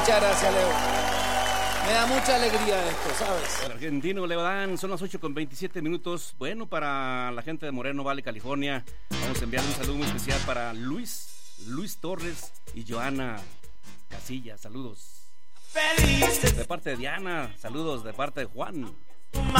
Muchas gracias, Leo. Me da mucha alegría esto, ¿sabes? El argentino Leodán, son las 8:27. Bueno, para la gente de Moreno Valley, California, vamos a enviar un saludo muy especial para Luis Torres y Joana Casillas. Saludos. De parte de Diana, saludos de parte de Juan.